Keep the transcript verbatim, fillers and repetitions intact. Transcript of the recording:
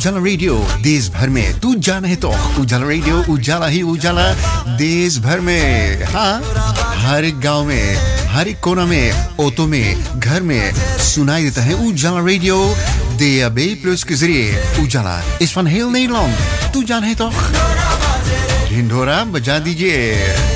उजाला रेडियो देश भर में तू जाना है तो उजाला रेडियो उजाला ही उजाला देश भर में हाँ हर एक गांव में हर एक कोना में ऑटो में घर में सुनाई देता है उजाला radio D A B plus के जरिए उजाला इस van heel Nederland तू जाना है तो ढिंढोरा बजा दीजिए